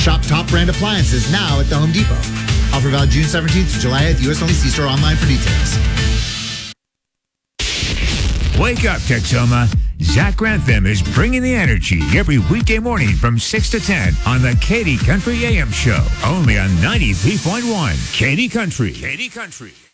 Shop top brand appliances now at the Home Depot. Offer valid June 17th to July 8th. U.S. only. See store online for details. Wake up, Texoma. Zach Grantham is bringing the energy every weekday morning from 6 to 10 on the Katy Country AM Show. Only on 93.1 Katy Country. Katy Country.